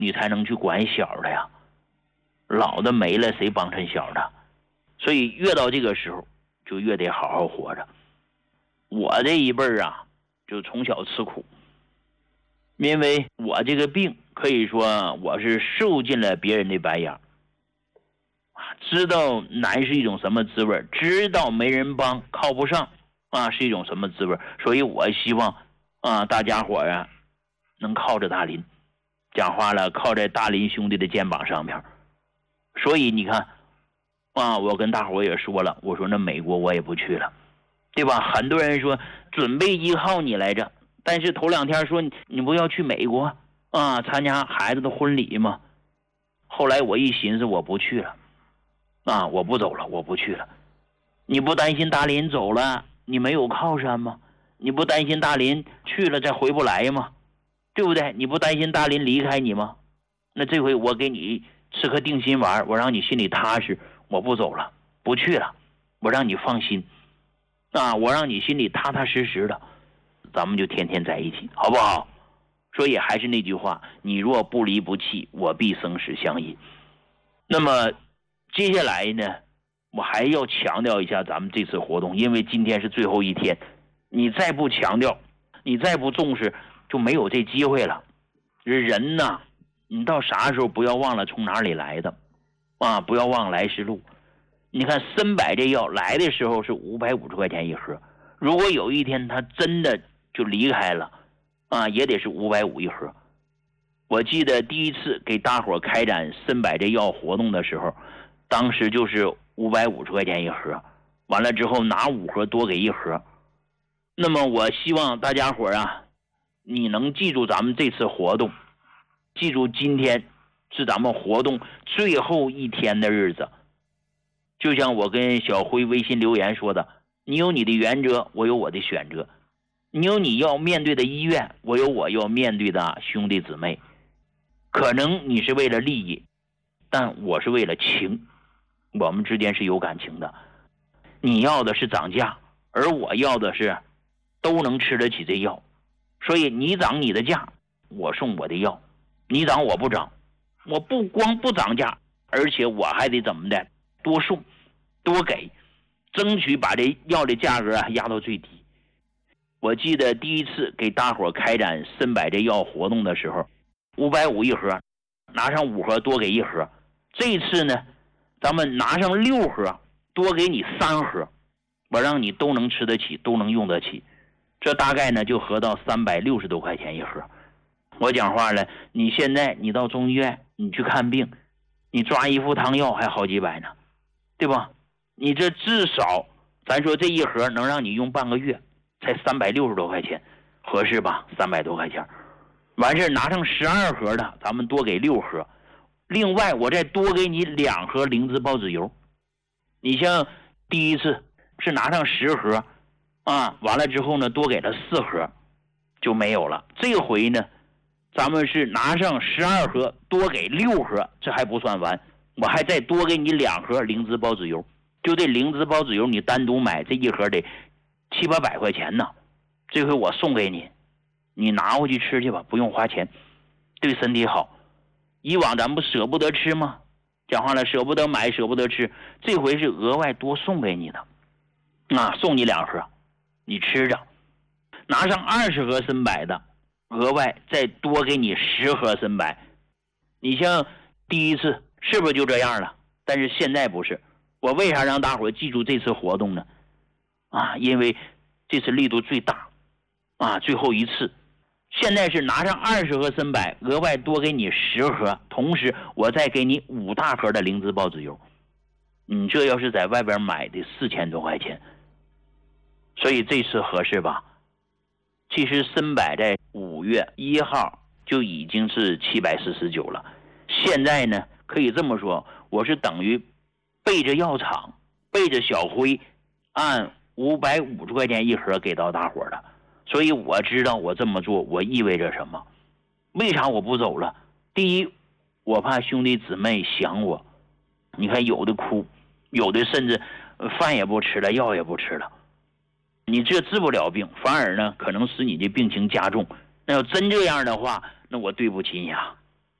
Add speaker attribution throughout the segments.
Speaker 1: 你才能去管小的呀。老的没了，谁帮衬小的？所以越到这个时候，就越得好好活着。我这一辈儿啊，就从小吃苦，因为我这个病可以说我是受尽了别人的白眼，知道难是一种什么滋味，知道没人帮靠不上是一种什么滋味。所以我希望大家伙能靠着大林，讲话了，靠在大林兄弟的肩膀上面。所以你看我跟大伙也说了，我说那美国我也不去了，对吧？很多人说准备依靠你来着，但是头2天说你不要去美国参加孩子的婚礼吗？后来我一寻思，我不去了我不走了，我不去了。你不担心大林走了你没有靠山吗？你不担心大林去了再回不来吗？对不对？你不担心大林离开你吗？那这回我给你吃颗定心丸，我让你心里踏实，我不走了，不去了，我让你放心我让你心里踏踏实实的，咱们就天天在一起，好不好？所以还是那句话，你若不离不弃，我必生死相依。那么接下来呢，我还要强调一下咱们这次活动，因为今天是最后一天，你再不强调，你再不重视，就没有这机会了。人呐，你到啥时候不要忘了从哪里来的不要忘来时路。你看参柏这药来的时候是550块钱一盒，如果有一天他真的就离开了也得是550一盒。我记得第一次给大伙开展参柏这药活动的时候，当时就是550块钱一盒，完了之后拿5盒多给1盒。那么我希望大家伙你能记住咱们这次活动，记住今天是咱们活动最后一天的日子。就像我跟小辉微信留言说的，你有你的原则，我有我的选择，你有你要面对的医院，我有我要面对的兄弟姊妹。可能你是为了利益，但我是为了情，我们之间是有感情的。你要的是涨价，而我要的是都能吃得起这药。所以你涨你的价，我送我的药，你涨我不涨，我不光不涨价，而且我还得怎么的，多送多给，争取把这药的价格压到最低。我记得第一次给大伙开展参柏这药活动的时候，550一盒，拿上5盒多给1盒。这次呢，咱们拿上6盒，多给你3盒，我让你都能吃得起，都能用得起。这大概呢就合到360多块钱一盒。我讲话了，你现在你到中医院你去看病，你抓一副汤药还好几百呢，对吧？你这至少咱说这一盒能让你用半个月，才360多块钱，合适吧？300多块钱。完事拿上12盒的，咱们多给6盒。另外我再多给你2盒灵芝孢子油。你像第一次是拿上10盒完了之后呢多给了4盒就没有了。这回呢咱们是拿上12盒多给6盒，这还不算完，我还再多给你2盒灵芝孢子油。就这灵芝孢子油你单独买这一盒得700-800块钱呢，这回我送给你，你拿回去吃去吧，不用花钱，对身体好。以往咱们不舍不得吃吗？讲话了，舍不得买舍不得吃，这回是额外多送给你的送你2盒，你吃着。拿上20盒参柏的，额外再多给你10盒参柏。你像第一次是不是就这样了？但是现在不是。我为啥让大伙记住这次活动呢？因为这次力度最大最后一次。现在是拿上20盒参柏，额外多给你10盒，同时我再给你5大盒的灵芝孢子油。你这要是在外边买的4000多块钱，所以这次合适吧？其实参柏在5月1号就已经是749了，现在呢可以这么说，我是等于背着药厂背着小辉按550块钱一盒给到大伙的。所以我知道我这么做我意味着什么。为啥我不走了？第一，我怕兄弟姊妹想我，你看有的哭，有的甚至饭也不吃了，药也不吃了。你这治不了病，反而呢可能使你的病情加重。那要真这样的话，那我对不起你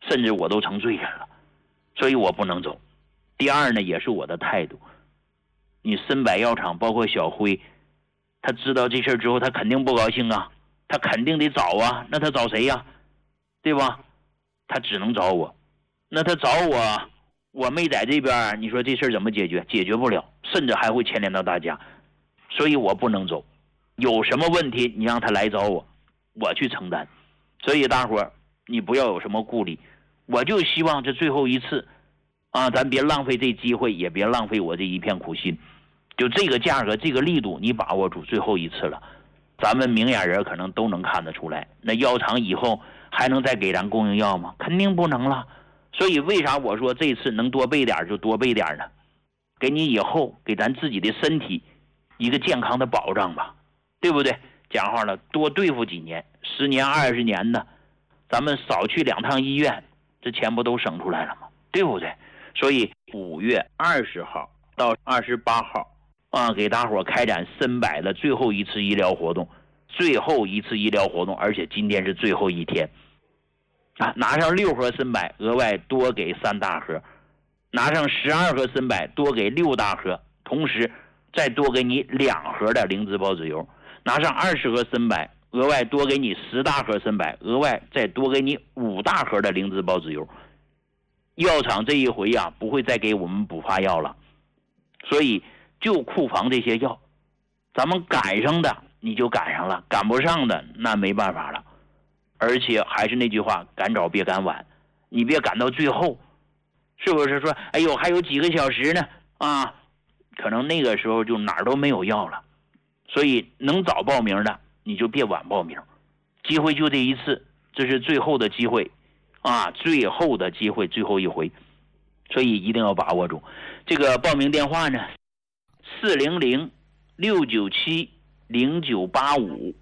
Speaker 1: 甚至我都成罪人了，所以我不能走。第二呢，也是我的态度，你森柏药厂包括小辉，他知道这事之后，他肯定不高兴啊，他肯定得找啊，那他找谁呀？对吧？他只能找我，那他找我，我没在这边，你说这事怎么解决？解决不了，甚至还会牵连到大家，所以我不能走。有什么问题你让他来找我，我去承担。所以大伙儿你不要有什么顾虑，我就希望这最后一次啊，咱别浪费这机会，也别浪费我这一片苦心。就这个价格这个力度你把握住，最后一次了，咱们明眼人可能都能看得出来，那药厂以后还能再给咱供应药吗？肯定不能了。所以为啥我说这次能多备点就多备点呢？给你以后给咱自己的身体一个健康的保障吧，对不对？讲话了，多对付几年，10年20年的，咱们少去2趟医院，这钱不都省出来了吗？对不对？所以5月20号到28号啊，给大伙开展森柏的最后一次医疗活动，而且今天是最后一天啊！拿上6盒森柏，额外多给3大盒；拿上12盒森柏，多给6大盒，同时再多给你2盒的灵芝孢子油；拿上20盒森柏，额外多给你10大盒森柏，额外再多给你5大盒的灵芝孢子油。药厂这一回呀，不会再给我们补发药了，所以就库房这些药，咱们赶上的你就赶上了，赶不上的那没办法了。而且还是那句话，赶早别赶晚，你别赶到最后，是不是说哎呦还有几个小时呢啊？可能那个时候就哪儿都没有药了。所以能早报名的你就别晚报名，机会就这一次，这是最后的机会啊，最后的机会，最后一回，所以一定要把握住。这个报名电话呢，400-697-0985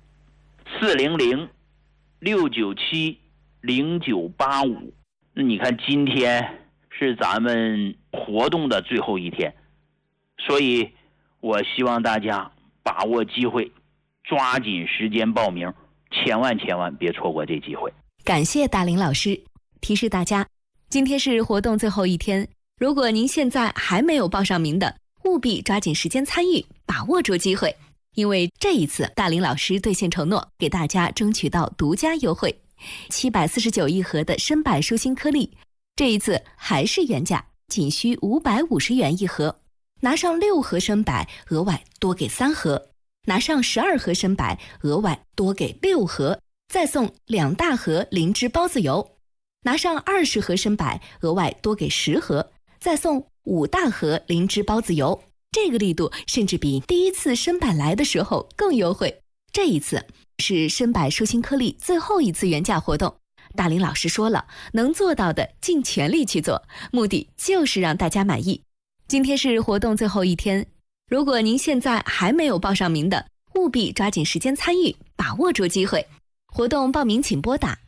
Speaker 1: 400-697-0985。那你看今天是咱们活动的最后一天，所以我希望大家把握机会，抓紧时间报名，千万别错过这机会。
Speaker 2: 感谢大林老师提示大家，今天是活动最后一天，如果您现在还没有报上名的，务必抓紧时间参与，把握住机会。因为这一次大林老师兑现承诺，给大家争取到独家优惠，749一盒的深柏舒心颗粒，这一次还是原价，仅需550元一盒。拿上6盒深柏，额外多给3盒；拿上12盒深柏，额外多给6盒，再送2大盒灵芝孢子油；拿上20盒深柏，额外多给10盒，再送5大盒灵芝孢子油。这个力度甚至比第一次深柏来的时候更优惠。这一次是深柏舒心颗粒最后一次原价活动，大林老师说了，能做到的尽全力去做，目的就是让大家满意。今天是活动最后一天，如果您现在还没有报上名的，务必抓紧时间参与，把握住机会。活动报名请拨打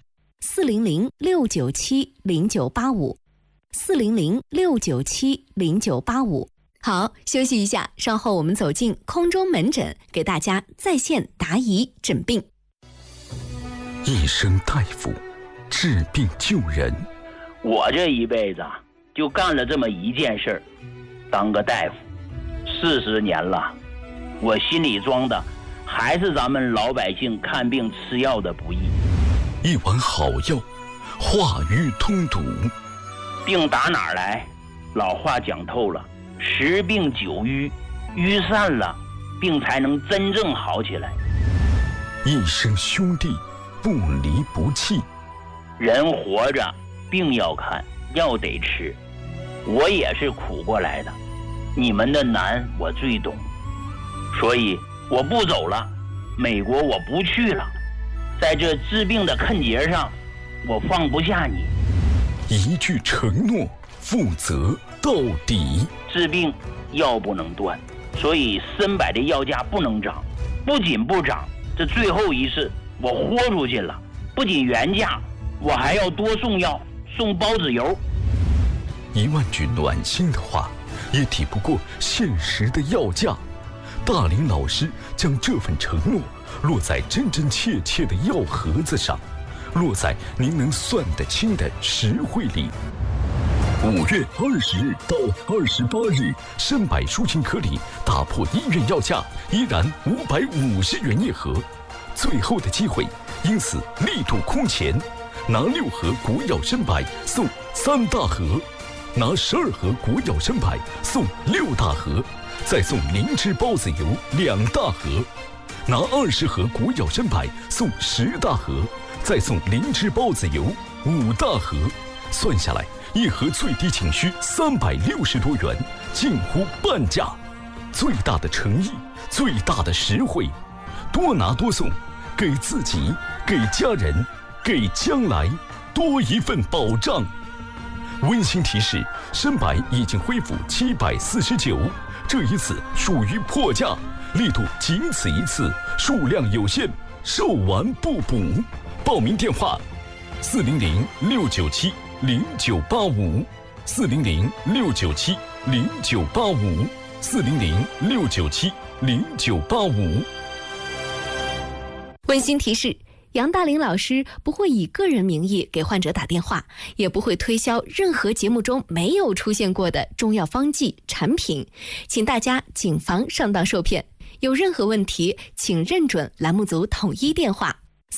Speaker 2: 400-697-0985 400-697-0985。好，休息一下，稍后我们走进空中门诊，给大家在线答疑诊病。
Speaker 3: 一生大夫，治病救人。
Speaker 1: 我这一辈子就干了这么一件事儿，当个大夫40年了，我心里装的还是咱们老百姓看病吃药的不易。
Speaker 3: 一碗好药，化瘀通堵。
Speaker 1: 病打哪儿来？老话讲透了，10病9瘀，瘀散了，病才能真正好起来。
Speaker 3: 一生兄弟，不离不弃。
Speaker 1: 人活着，病要看，药得吃。我也是苦过来的，你们的难我最懂，所以我不走了，美国我不去了，在这治病的坎节上，我放不下你。
Speaker 3: 一句承诺，负责到底。
Speaker 1: 治病药不能断，所以森柏的药价不能涨，不仅不涨，这最后一次我豁出去了，不仅原价，我还要多送药，送孢子油。
Speaker 3: 1万句暖心的话，也抵不过现实的药价。大林老师将这份承诺落在真真切切的药盒子上， 落在您能算得清的实惠里。5月20日到28日，深百舒心颗粒打破医院药价，依然550元一盒，最后的机会，因此力度空前，拿6盒国药深百送3大盒，拿12盒国药深百送6大盒，再送灵芝孢子油2大盒，拿20盒国药深百送10大盒，再送灵芝孢子油5大盒，算下来一盒最低仅需360多元，近乎半价。最大的诚意，最大的实惠，多拿多送，给自己，给家人，给将来多一份保障。温馨提示：深百已经恢复749，这一次属于破价，力度仅此一次，数量有限，售完不补。报名电话：400-697-0985，400-697-0985，400-697-0985。
Speaker 2: 温馨提示：杨大林老师不会以个人名义给患者打电话，也不会推销任何节目中没有出现过的中药方剂产品，请大家谨防上当受骗。有任何问题，请认准栏目组统一电话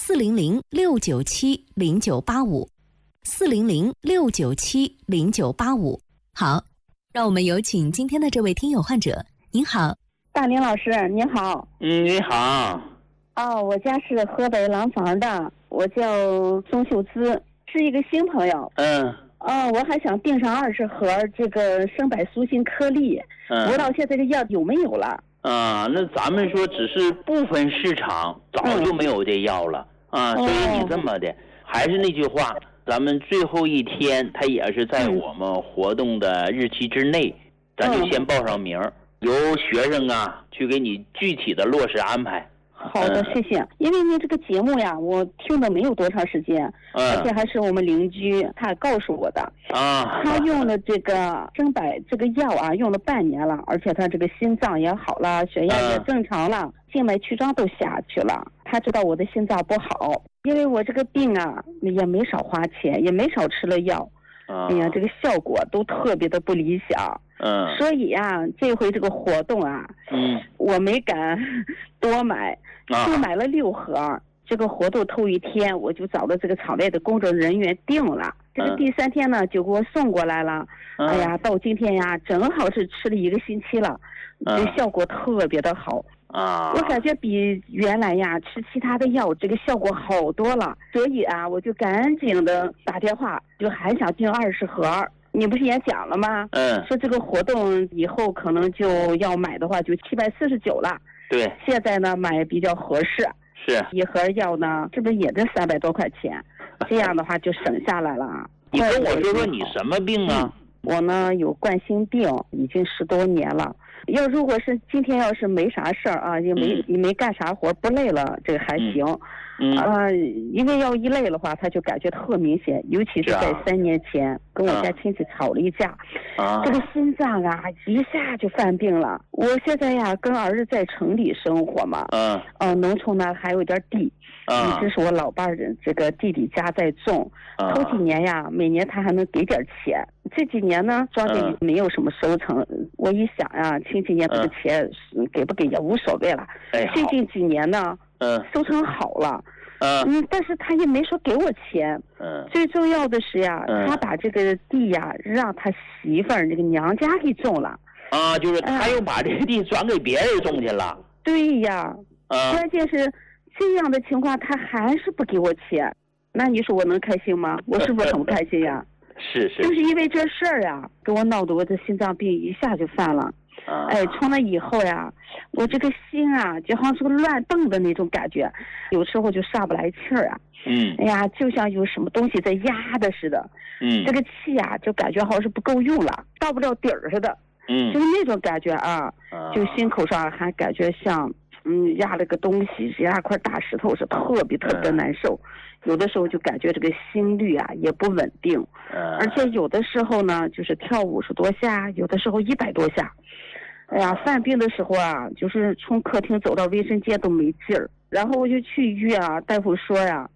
Speaker 2: ：400-697-0985，400-697-0985。好，让我们有请今天的这位听友患者。您好，
Speaker 4: 大林老师，您好。
Speaker 1: 你好。
Speaker 4: 我家是河北廊坊的，我叫宋秀姿，是一个新朋友。我还想订上20盒这个生百舒心颗粒，不知道现在这药有没有了。
Speaker 1: 那咱们说只是部分市场早就没有这药了所以你这么的，还是那句话，咱们最后一天它也是在我们活动的日期之内，咱就先报上名，由学生去给你具体的落实安排。
Speaker 4: 好的，谢谢。因为呢这个节目呀，我听的没有多长时间，而且还是我们邻居他告诉我的。他用了这个生百这个药用了半年了，而且他这个心脏也好了，血压也正常了，静脉曲张都下去了。他知道我的心脏不好，因为我这个病也没少花钱，也没少吃了药。哎呀，这个效果都特别的不理想。所以这回这个活动我没敢多买，就买了6盒。这个活动头一天我就找了这个场外的工作人员订了，这个第3天呢就给我送过来了。哎呀，到今天正好是吃了1个星期了，这效果特别的好。我感觉比原来吃其他的药这个效果好多了，所以我就赶紧的打电话，就还想订20盒。你不是也讲了吗？说这个活动以后可能就要买的话就749了。
Speaker 1: 对，
Speaker 4: 现在呢买比较合适。
Speaker 1: 是
Speaker 4: 1盒药呢，是不是也得300多块钱？这样的话就省下来了。
Speaker 1: 你跟我说说你什么病啊？
Speaker 4: 我呢有冠心病，已经10多年了。如果是今天要是没啥事儿也没干啥活，不累了，这个还行。因为要一累的话，他就感觉特明显，尤其是在3年前跟我家亲戚吵了一架，这个心脏一下就犯病了。我现在跟儿子在城里生活嘛，农村呢还有点地，一直是我老伴人这个弟弟家在种，头几年每年他还能给点钱，这几年呢庄稼没有什么收成，我一想前几年这个钱给不给也无所谓了，最近几年呢收成好了，但是他也没说给我钱。最重要的是他把这个地让他媳妇儿这个娘家给种了。
Speaker 1: 就是他又把这个地转给别人种去了。
Speaker 4: 对呀，关键是这样的情况他还是不给我钱，那你说我能开心吗？我是不是很不开心呀？
Speaker 1: 是，
Speaker 4: 就是因为这事儿给我闹得我这心脏病一下就犯了。从那以后我这个心就好像是个乱蹦的那种感觉，有时候就上不来气儿哎呀，就像有什么东西在压的似的。这个气就感觉好像是不够用了，到不了底儿似的。就是那种感觉就心口上还感觉像压了个东西，压块大石头，是特别特别难受。有的时候就感觉这个心率也不稳定，而且有的时候呢就是跳50多下，有的时候100多下。哎呀，犯病的时候就是从客厅走到卫生间都没劲儿，然后我就去医院大夫说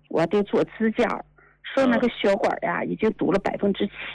Speaker 4: 我得做支架，说那个血管呀已经堵了7%，